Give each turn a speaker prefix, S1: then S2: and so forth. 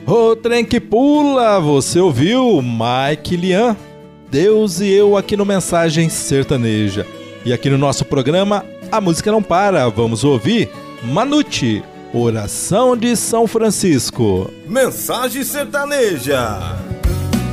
S1: O trem que pula, você ouviu? Mike Lian, Deus e eu aqui no Mensagem Sertaneja. E aqui no nosso programa, a música não para, vamos ouvir Manute, Oração de São Francisco.
S2: Mensagem Sertaneja.